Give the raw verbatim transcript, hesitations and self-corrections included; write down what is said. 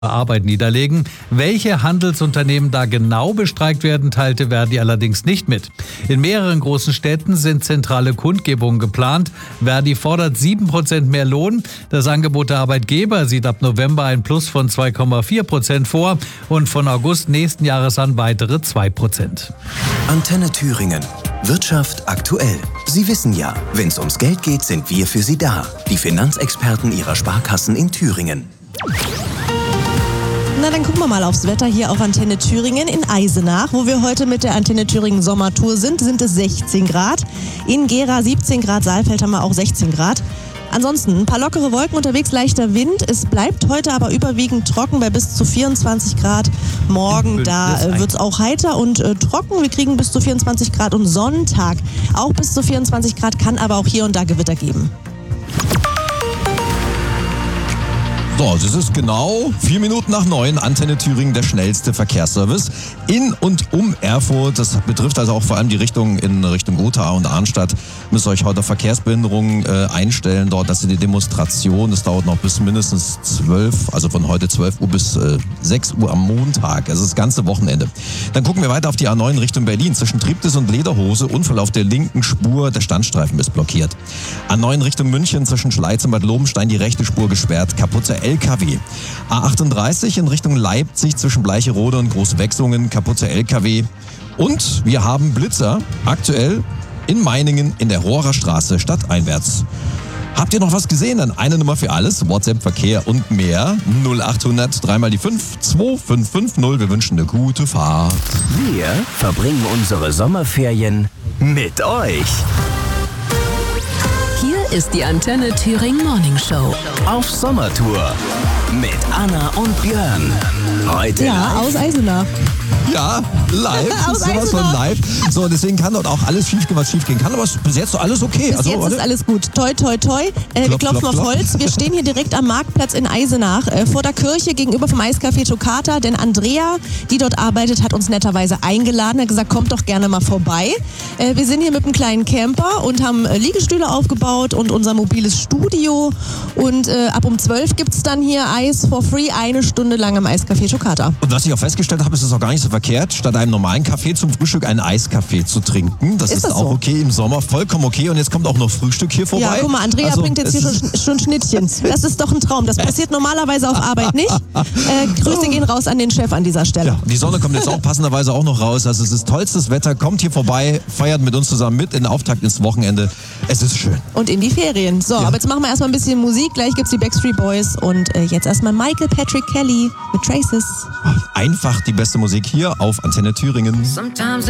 Arbeit niederlegen. Welche Handelsunternehmen da genau bestreikt werden, teilte Verdi allerdings nicht mit. In mehreren großen Städten sind zentrale Kundgebungen geplant. Verdi fordert sieben Prozent mehr Lohn. Das Angebot der Arbeitgeber sieht ab November ein Plus von zwei Komma vier Prozent vor und von August nächsten Jahres an weitere zwei Prozent. Antenne Thüringen. Wirtschaft aktuell. Sie wissen ja, wenn es ums Geld geht, sind wir für Sie da. Die Finanzexperten Ihrer Sparkassen in Thüringen. Na, dann gucken wir mal aufs Wetter hier auf Antenne Thüringen in Eisenach, wo wir heute mit der Antenne Thüringen Sommertour sind, sind es sechzehn Grad. In Gera siebzehn Grad, Saalfeld haben wir auch sechzehn Grad. Ansonsten ein paar lockere Wolken unterwegs, leichter Wind. Es bleibt heute aber überwiegend trocken bei bis zu vierundzwanzig Grad. Morgen, da äh, wird es auch heiter und äh, trocken. Wir kriegen bis zu vierundzwanzig Grad und Sonntag auch bis zu vierundzwanzig Grad, kann aber auch hier und da Gewitter geben. So, es ist genau vier Minuten nach neun. Antenne Thüringen, der schnellste Verkehrsservice in und um Erfurt. Das betrifft also auch vor allem die Richtung in Richtung Gotha und Arnstadt. Müsst ihr euch heute auf Verkehrsbehinderungen äh, einstellen. Dort, das ist die Demonstration. Das dauert noch bis mindestens zwölf, also von heute zwölf Uhr bis äh, sechs Uhr am Montag. Also das ganze Wochenende. Dann gucken wir weiter auf die A neun Richtung Berlin. Zwischen Triptis und Lederhose. Unfall auf der linken Spur. Der Standstreifen ist blockiert. A neun Richtung München. Zwischen Schleiz und Bad Lobenstein die rechte Spur gesperrt. Kaputte L K W. A achtunddreißig in Richtung Leipzig zwischen Bleicherode und Großwechsungen, kaputte L K W. Und wir haben Blitzer aktuell in Meiningen in der Rohrer Straße stadteinwärts. Habt ihr noch was gesehen? Dann eine Nummer für alles, WhatsApp, Verkehr und mehr. null achthundert, dreimal die fünf, zwei fünf fünf null. Wir wünschen eine gute Fahrt. Wir verbringen unsere Sommerferien mit euch. Hier ist die Antenne Thüringen Morning Show. Auf Sommertour mit Anna und Björn. Heute Ja, live. aus Eisenach. Ja, live. Aus Sowas von Eisenach. live. So, deswegen kann dort auch alles schief gehen, was schief gehen kann. Aber bis jetzt doch alles okay. Bis Also, jetzt oder? ist alles gut. Toi, toi, toi. Äh, wir Klopf, klopfen klopf, auf klopf. Holz. Wir stehen hier direkt am Marktplatz in Eisenach, äh, vor der Kirche gegenüber vom Eiscafé Toccata. Denn Andrea, die dort arbeitet, hat uns netterweise eingeladen. Hat gesagt, kommt doch gerne mal vorbei. Äh, wir sind hier mit einem kleinen Camper und haben äh, Liegestühle aufgebaut und unser mobiles Studio. Und äh, ab um zwölf gibt es dann hier Eis for free, eine Stunde lang im Eiscafé Toccata. Und was ich auch festgestellt habe, ist es auch gar nicht so verkehrt, statt einem normalen Kaffee zum Frühstück einen Eiskaffee zu trinken. Das Ist ist, das auch so? okay im Sommer, vollkommen okay. Und jetzt kommt auch noch Frühstück hier vorbei. Ja, guck mal, Andrea Also, bringt jetzt es hier ist- schon, schon Schnittchen. Das ist doch ein Traum. Das passiert normalerweise auf Arbeit nicht. Äh, Grüße gehen raus an den Chef an dieser Stelle. Ja, die Sonne kommt jetzt auch passenderweise auch noch raus. Also es ist tollstes Wetter. Kommt hier vorbei, feiert mit uns zusammen mit in den Auftakt ins Wochenende. Es ist schön. Und in die Ferien. So, aber jetzt machen wir erstmal ein bisschen Musik. Gleich gibt's die Backstreet Boys. Und äh, jetzt erstmal Michael Patrick Kelly mit Traces. Einfach die beste Musik hier auf Antenne Thüringen. Sometimes